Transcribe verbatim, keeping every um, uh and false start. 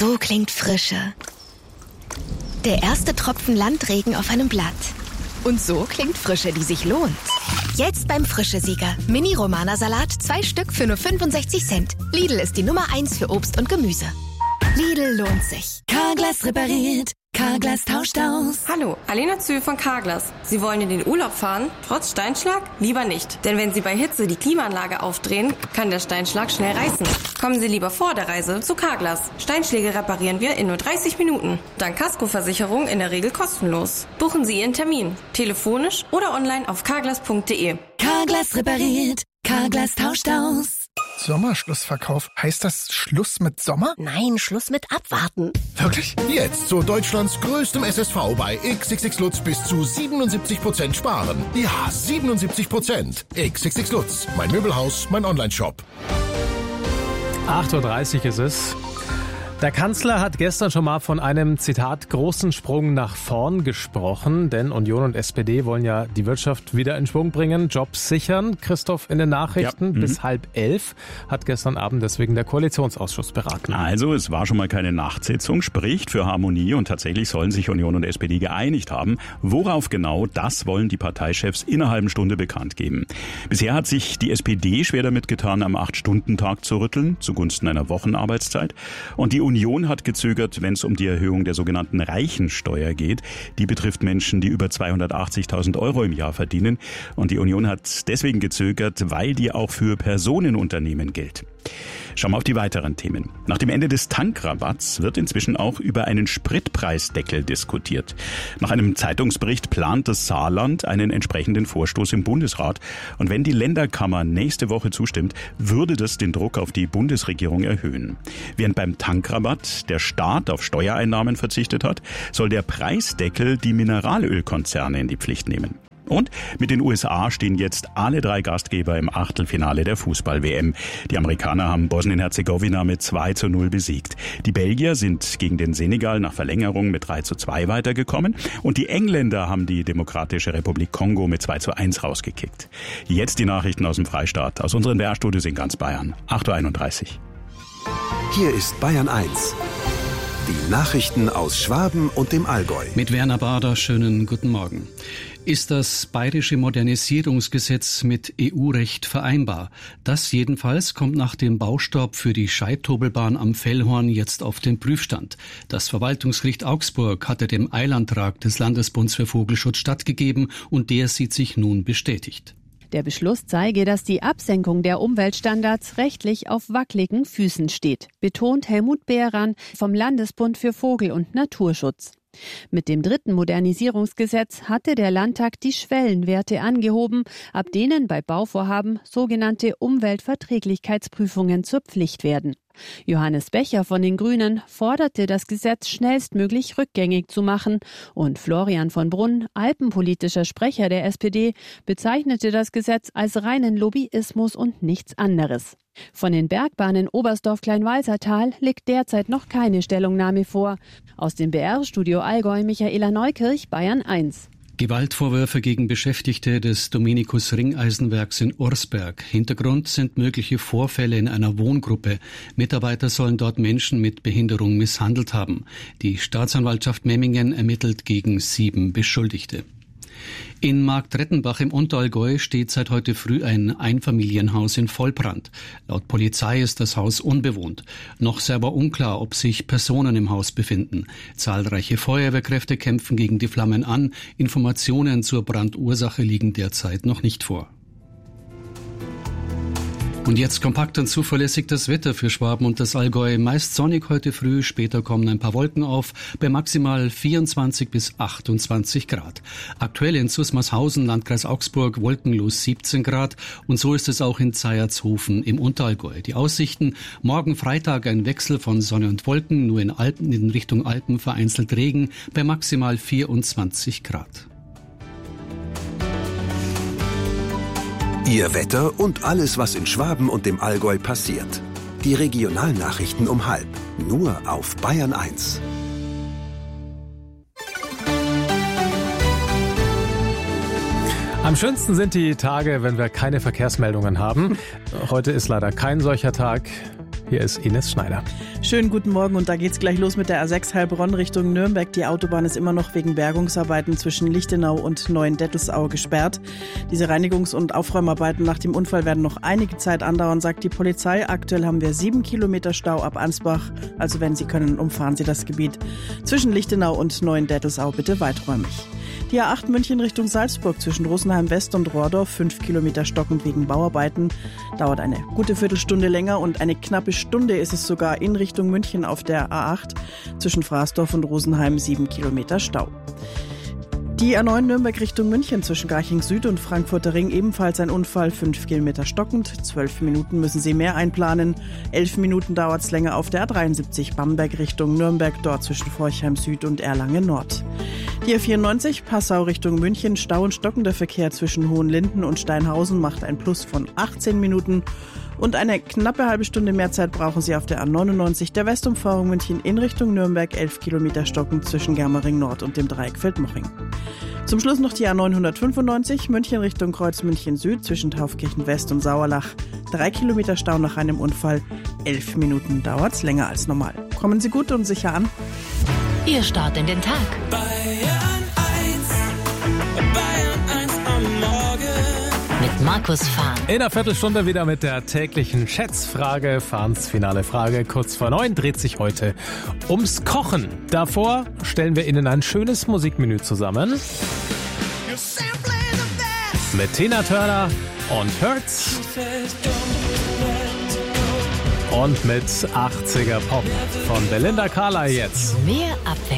So klingt Frische. Der erste Tropfen Landregen auf einem Blatt. Und so klingt Frische, die sich lohnt. Jetzt beim Frische-Sieger. Mini-Romana-Salat, zwei Stück für nur fünfundsechzig Cent. Lidl ist die Nummer eins für Obst und Gemüse. Lidl lohnt sich. Carglass repariert. Carglass tauscht aus. Hallo, Alena Zühl von Carglass. Sie wollen in den Urlaub fahren? Trotz Steinschlag? Lieber nicht. Denn wenn Sie bei Hitze die Klimaanlage aufdrehen, kann der Steinschlag schnell reißen. Kommen Sie lieber vor der Reise zu Carglass. Steinschläge reparieren wir in nur dreißig Minuten. Dank Kaskoversicherung in der Regel kostenlos. Buchen Sie Ihren Termin. Telefonisch oder online auf carglass punkt de. Carglass repariert. Carglass tauscht aus. Sommerschlussverkauf. Heißt das Schluss mit Sommer? Nein, Schluss mit Abwarten. Wirklich? Jetzt zu Deutschlands größtem S S V bei X X X Lutz bis zu siebenundsiebzig Prozent sparen. Ja, siebenundsiebzig Prozent. X X X Lutz, mein Möbelhaus, mein Onlineshop. acht Uhr dreißig ist es. Der Kanzler hat gestern schon mal von einem, Zitat, großen Sprung nach vorn gesprochen, denn Union und S P D wollen ja die Wirtschaft wieder in Schwung bringen, Jobs sichern. Christoph in den Nachrichten, ja. bis halb elf hat gestern Abend deswegen der Koalitionsausschuss beraten. Also es war schon mal keine Nachtsitzung, spricht für Harmonie und tatsächlich sollen sich Union und S P D geeinigt haben. Worauf genau, das wollen die Parteichefs in einer halben Stunde bekannt geben. Bisher hat sich die S P D schwer damit getan, am acht-Stunden-Tag zu rütteln, zugunsten einer Wochenarbeitszeit. Und die Union hat gezögert, wenn es um die Erhöhung der sogenannten Reichensteuer geht. Die betrifft Menschen, die über zweihundertachtzigtausend Euro im Jahr verdienen. Und die Union hat deswegen gezögert, weil die auch für Personenunternehmen gilt. Schauen wir auf die weiteren Themen. Nach dem Ende des Tankrabatts wird inzwischen auch über einen Spritpreisdeckel diskutiert. Nach einem Zeitungsbericht plant das Saarland einen entsprechenden Vorstoß im Bundesrat. Und wenn die Länderkammer nächste Woche zustimmt, würde das den Druck auf die Bundesregierung erhöhen. Während beim Tankrabatt der Staat auf Steuereinnahmen verzichtet hat, soll der Preisdeckel die Mineralölkonzerne in die Pflicht nehmen. Und mit den U S A stehen jetzt alle drei Gastgeber im Achtelfinale der Fußball-W M. Die Amerikaner haben Bosnien-Herzegowina mit zwei zu null besiegt. Die Belgier sind gegen den Senegal nach Verlängerung mit drei zu zwei weitergekommen. Und die Engländer haben die Demokratische Republik Kongo mit zwei zu eins rausgekickt. Jetzt die Nachrichten aus dem Freistaat, aus unseren W R-Studios in ganz Bayern. acht Uhr einunddreißig. Hier ist Bayern eins. Die Nachrichten aus Schwaben und dem Allgäu. Mit Werner Bader, schönen guten Morgen. Ist das bayerische Modernisierungsgesetz mit E U-Recht vereinbar? Das jedenfalls kommt nach dem Baustopp für die Scheidtobelbahn am Fellhorn jetzt auf den Prüfstand. Das Verwaltungsgericht Augsburg hatte dem Eilantrag des Landesbunds für Vogelschutz stattgegeben und der sieht sich nun bestätigt. Der Beschluss zeige, dass die Absenkung der Umweltstandards rechtlich auf wackeligen Füßen steht, betont Helmut Behran vom Landesbund für Vogel- und Naturschutz. Mit dem dritten Modernisierungsgesetz hatte der Landtag die Schwellenwerte angehoben, ab denen bei Bauvorhaben sogenannte Umweltverträglichkeitsprüfungen zur Pflicht werden. Johannes Becher von den Grünen forderte, das Gesetz schnellstmöglich rückgängig zu machen, und Florian von Brunn, alpenpolitischer Sprecher der S P D, bezeichnete das Gesetz als reinen Lobbyismus und nichts anderes. Von den Bergbahnen Oberstdorf-Kleinwalsertal liegt derzeit noch keine Stellungnahme vor. Aus dem B R-Studio Allgäu Michaela Neukirch, Bayern eins. Gewaltvorwürfe gegen Beschäftigte des Dominikus Ringeisenwerks in Ursberg. Hintergrund sind mögliche Vorfälle in einer Wohngruppe. Mitarbeiter sollen dort Menschen mit Behinderung misshandelt haben. Die Staatsanwaltschaft Memmingen ermittelt gegen sieben Beschuldigte. In Marktrettenbach im Unterallgäu steht seit heute früh ein Einfamilienhaus in Vollbrand. Laut Polizei ist das Haus unbewohnt. Noch selber unklar, ob sich Personen im Haus befinden. Zahlreiche Feuerwehrkräfte kämpfen gegen die Flammen an. Informationen zur Brandursache liegen derzeit noch nicht vor. Und jetzt kompakt und zuverlässig das Wetter für Schwaben und das Allgäu. Meist sonnig heute früh, später kommen ein paar Wolken auf, bei maximal vierundzwanzig bis achtundzwanzig Grad. Aktuell in Susmarshausen, Landkreis Augsburg, wolkenlos siebzehn Grad. Und so ist es auch in Zeiertshofen im Unterallgäu. Die Aussichten: morgen Freitag ein Wechsel von Sonne und Wolken, nur in Alpen, in Richtung Alpen vereinzelt Regen, bei maximal vierundzwanzig Grad. Ihr Wetter und alles, was in Schwaben und dem Allgäu passiert. Die Regionalnachrichten um halb. Nur auf Bayern eins. Am schönsten sind die Tage, wenn wir keine Verkehrsmeldungen haben. Heute ist leider kein solcher Tag. Hier ist Ines Schneider. Schönen guten Morgen und da geht's gleich los mit der A sechs Heilbronn Richtung Nürnberg. Die Autobahn ist immer noch wegen Bergungsarbeiten zwischen Lichtenau und Neuendettelsau gesperrt. Diese Reinigungs- und Aufräumarbeiten nach dem Unfall werden noch einige Zeit andauern, sagt die Polizei. Aktuell haben wir sieben Kilometer Stau ab Ansbach. Also wenn Sie können, umfahren Sie das Gebiet zwischen Lichtenau und Neuendettelsau bitte weiträumig. Die A acht München Richtung Salzburg zwischen Rosenheim West und Rohrdorf, fünf Kilometer stockend wegen Bauarbeiten. Dauert eine gute Viertelstunde länger und eine knappe Stunde ist es sogar in Richtung München auf der A acht. Zwischen Fraßdorf und Rosenheim sieben Kilometer Stau. Die A neun Nürnberg Richtung München zwischen Garching Süd und Frankfurter Ring ebenfalls ein Unfall, fünf Kilometer stockend, zwölf Minuten müssen Sie mehr einplanen, elf Minuten dauert es länger auf der A dreiundsiebzig Bamberg Richtung Nürnberg, dort zwischen Forchheim Süd und Erlangen Nord. Die A vierundneunzig Passau Richtung München, Stau und stockender Verkehr zwischen Hohenlinden und Steinhausen macht ein Plus von achtzehn Minuten. Und eine knappe halbe Stunde mehr Zeit brauchen Sie auf der A neunundneunzig der Westumfahrung München in Richtung Nürnberg, elf Kilometer stockend zwischen Germering Nord und dem Dreieck Feldmoching. Zum Schluss noch die A neunhundertfünfundneunzig München Richtung Kreuz München Süd zwischen Taufkirchen West und Sauerlach. Drei Kilometer Stau nach einem Unfall, elf Minuten dauert's länger als normal. Kommen Sie gut und sicher an. Ihr Start in den Tag. Bayern eins, Bayern eins am Morgen. Mit Markus Fahn. In einer Viertelstunde wieder mit der täglichen Schätzfrage. Fahns finale Frage. Kurz vor neun dreht sich heute ums Kochen. Davor stellen wir Ihnen ein schönes Musikmenü zusammen. Mit Tina Turner und Hurts. Und mit achtziger Pop von Belinda Carlisle jetzt. Mehr Abwechslung.